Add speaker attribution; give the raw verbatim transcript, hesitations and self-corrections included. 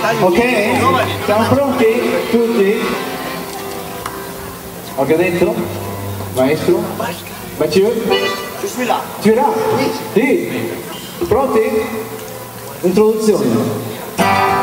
Speaker 1: Ok? Siamo pronti? Tutti? Ho detto? Maestro? Baciù?
Speaker 2: Je suis là.
Speaker 1: Ci verrà? Sì. Pronti? Introduzione.